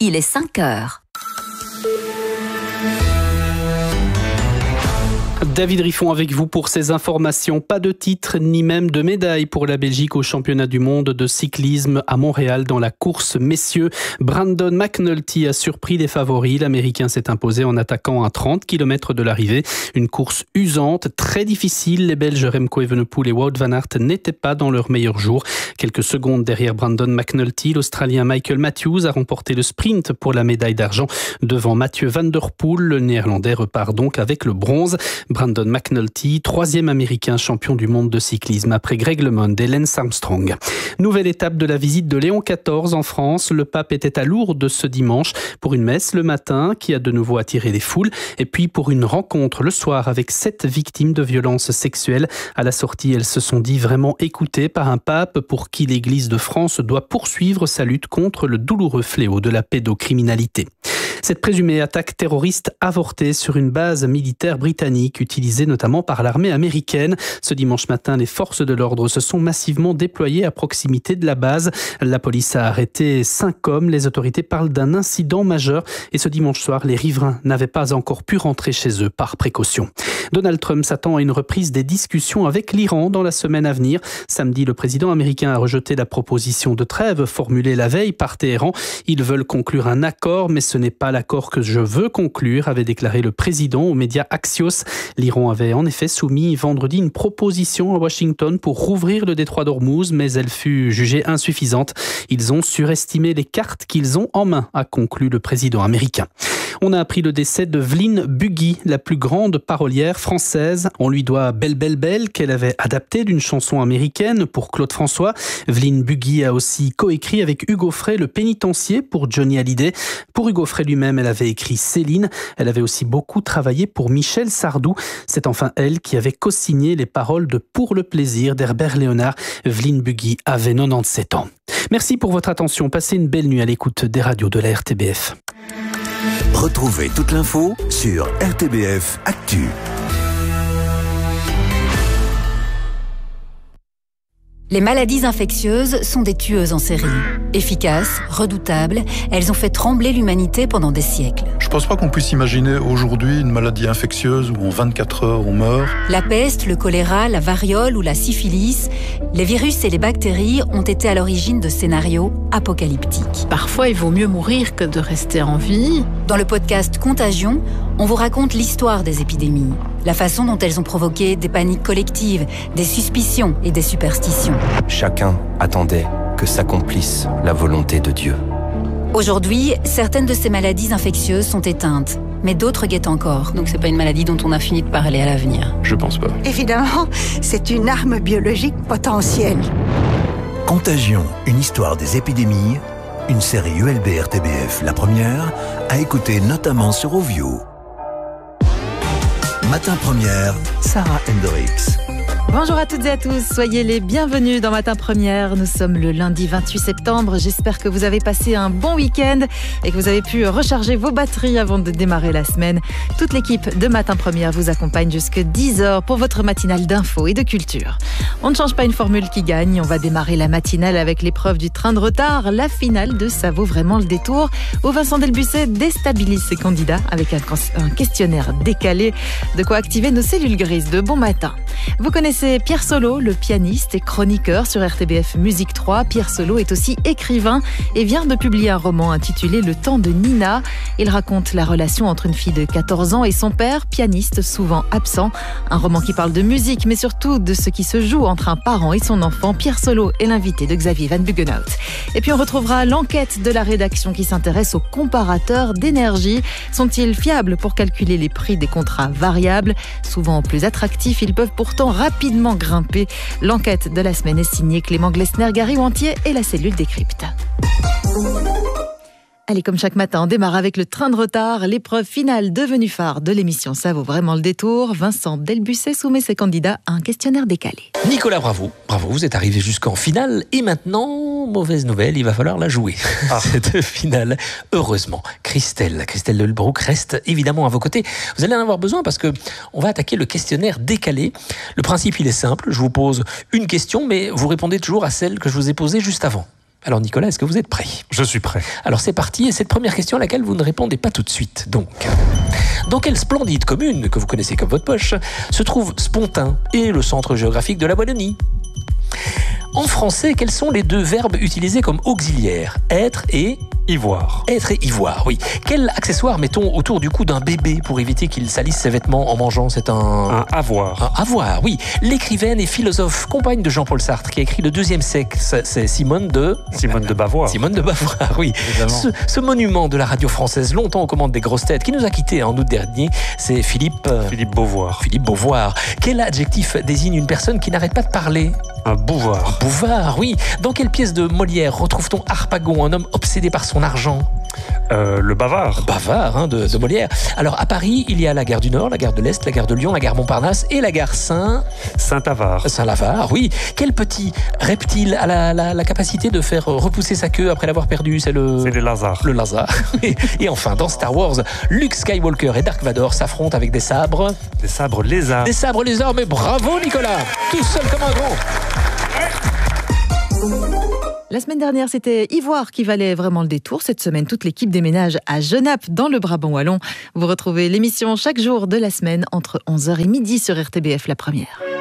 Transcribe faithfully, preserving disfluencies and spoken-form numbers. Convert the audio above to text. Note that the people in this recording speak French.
il est cinq heures. David Riffon avec vous pour ces informations. Pas de titre ni même de médaille pour la Belgique au championnat du monde de cyclisme à Montréal dans la course messieurs. Brandon McNulty a surpris les favoris. L'Américain s'est imposé en attaquant à trente kilomètres de l'arrivée. Une course usante, très difficile. Les Belges Remco Evenepoel et Wout van Aert n'étaient pas dans leur meilleur jour. Quelques secondes derrière Brandon McNulty, l'Australien Michael Matthews a remporté le sprint pour la médaille d'argent devant Mathieu van der Poel. Le Néerlandais repart donc avec le bronze. Brandon McNulty, troisième Américain champion du monde de cyclisme après Greg LeMond et Lance Armstrong. Nouvelle étape de la visite de Léon quatorze en France. Le pape était à Lourdes ce dimanche pour une messe le matin qui a de nouveau attiré les foules et puis pour une rencontre le soir avec sept victimes de violences sexuelles. À la sortie, elles se sont dit vraiment écoutées par un pape pour qui l'Église de France doit poursuivre sa lutte contre le douloureux fléau de la pédocriminalité. Cette présumée attaque terroriste avortée sur une base militaire britannique utilisée notamment par l'armée américaine. Ce dimanche matin, les forces de l'ordre se sont massivement déployées à proximité de la base. La police a arrêté cinq hommes. Les autorités parlent d'un incident majeur et ce dimanche soir, les riverains n'avaient pas encore pu rentrer chez eux par précaution. Donald Trump s'attend à une reprise des discussions avec l'Iran dans la semaine à venir. Samedi, le président américain a rejeté la proposition de trêve formulée la veille par Téhéran. Ils veulent conclure un accord, mais ce n'est pas l'accord que je veux conclure, avait déclaré le président aux médias Axios. L'Iran avait en effet soumis vendredi une proposition à Washington pour rouvrir le détroit d'Ormuz, mais elle fut jugée insuffisante. Ils ont surestimé les cartes qu'ils ont en main, a conclu le président américain. On a appris le décès de Vlyn Buggy, la plus grande parolière française. On lui doit Belle Belle Belle, qu'elle avait adaptée d'une chanson américaine pour Claude François. Vlyn Buggy a aussi coécrit avec Hugo Frey Le Pénitencier pour Johnny Hallyday. Pour Hugo Frey lui-même, elle avait écrit Céline. Elle avait aussi beaucoup travaillé pour Michel Sardou. C'est enfin elle qui avait co-signé les paroles de Pour le plaisir d'Herbert Léonard. Vlyn Buggy avait quatre-vingt-dix-sept ans. Merci pour votre attention. Passez une belle nuit à l'écoute des radios de la R T B F. Retrouvez toute l'info sur R T B F Actu. Les maladies infectieuses sont des tueuses en série. Efficaces, redoutables, elles ont fait trembler l'humanité pendant des siècles. Je pense pas qu'on puisse imaginer aujourd'hui une maladie infectieuse où en vingt-quatre heures on meurt. La peste, le choléra, la variole ou la syphilis, les virus et les bactéries ont été à l'origine de scénarios apocalyptiques. Parfois, il vaut mieux mourir que de rester en vie. Dans le podcast Contagion, on vous raconte l'histoire des épidémies, la façon dont elles ont provoqué des paniques collectives, des suspicions et des superstitions. Chacun attendait que s'accomplisse la volonté de Dieu. Aujourd'hui, certaines de ces maladies infectieuses sont éteintes, mais d'autres guettent encore. Donc c'est pas une maladie dont on a fini de parler à l'avenir. Je pense pas. Évidemment, c'est une arme biologique potentielle. Contagion, une histoire des épidémies, une série U L B R T B F, la première, à écouter notamment sur Ovio. Matin Première, Sarah Hendricks. Bonjour à toutes et à tous, soyez les bienvenus dans Matin Première. Nous sommes le lundi vingt-huit septembre. J'espère que vous avez passé un bon week-end et que vous avez pu recharger vos batteries avant de démarrer la semaine. Toute l'équipe de Matin Première vous accompagne jusqu'à dix heures pour votre matinale d'infos et de culture. On ne change pas une formule qui gagne. On va démarrer la matinale avec l'épreuve du train de retard, la finale de Ça vaut vraiment le détour, où Vincent Delbusset déstabilise ses candidats avec un, un questionnaire décalé. De quoi activer nos cellules grises de bon matin. Vous connaissez Pierre Solo, le pianiste et chroniqueur sur R T B F Musique trois. Pierre Solo est aussi écrivain et vient de publier un roman intitulé Le temps de Nina. Il raconte la relation entre une fille de quatorze ans et son père, pianiste souvent absent. Un roman qui parle de musique, mais surtout de ce qui se joue entre un parent et son enfant. Pierre Solo est l'invité de Xavier Van Buggenhout. Et puis on retrouvera l'enquête de la rédaction qui s'intéresse aux comparateurs d'énergie. Sont-ils fiables pour calculer les prix des contrats variables? Souvent plus attractifs, ils peuvent pourtant rapidement grimper. L'enquête de la semaine est signée Clément Glessner, Gary Wantier et la cellule Décrypte. Allez, comme chaque matin, on démarre avec le train de retard, l'épreuve finale devenue phare de l'émission Ça vaut vraiment le détour. Vincent Delbusset soumet ses candidats à un questionnaire décalé. Nicolas, bravo, bravo, vous êtes arrivé jusqu'en finale et maintenant, mauvaise nouvelle, il va falloir la jouer. Ah. Cette finale, heureusement. Christelle, Christelle Delbrouck reste évidemment à vos côtés. Vous allez en avoir besoin parce que on va attaquer le questionnaire décalé. Le principe, il est simple, je vous pose une question, mais vous répondez toujours à celle que je vous ai posée juste avant. Alors Nicolas, est-ce que vous êtes prêt? Je suis prêt. Alors c'est parti, et cette première question à laquelle vous ne répondez pas tout de suite. Donc, dans quelle splendide commune, que vous connaissez comme votre poche, se trouve Spontin et le centre géographique de la Wallonie? En français, quels sont les deux verbes utilisés comme auxiliaires? Être et... Ivoire. Être et ivoire, oui. Quel accessoire mettons autour du cou d'un bébé pour éviter qu'il salisse ses vêtements en mangeant? C'est un... Un avoir. Un avoir, oui. L'écrivaine et philosophe, compagne de Jean-Paul Sartre, qui a écrit Le deuxième sexe, c'est Simone de... Simone de Beauvoir. Simone de Beauvoir, oui. Ce, ce monument de la radio française, longtemps aux commandes des grosses têtes, qui nous a quittés en août dernier, c'est Philippe... Euh... Philippe Beauvoir. Philippe Beauvoir. Quel adjectif désigne une personne qui n'arrête pas de parler? Un bouvard. Un bouvard, oui. Dans quelle pièce de Molière retrouve-t-on Harpagon, un homme obsédé par son argent? Euh, le bavard. Bavard, hein, de, de Molière. Alors, à Paris, il y a la gare du Nord, la gare de l'Est, la gare de Lyon, la gare Montparnasse et la gare Saint... Saint-Avare. Saint-Lavare, oui. Quel petit reptile a la, la, la capacité de faire repousser sa queue après l'avoir perdu? C'est le... C'est le Lazare. Le Lazare. et, et enfin, dans Star Wars, Luke Skywalker et Dark Vador s'affrontent avec des sabres... Des sabres lézards. Des sabres lézards, mais bravo Nicolas! Tout seul comme un grand. La semaine dernière, c'était Ivoire qui valait vraiment le détour. Cette semaine, toute l'équipe déménage à Genappe, dans le Brabant wallon. Vous retrouvez l'émission chaque jour de la semaine entre onze heures et midi sur R T B F La Première.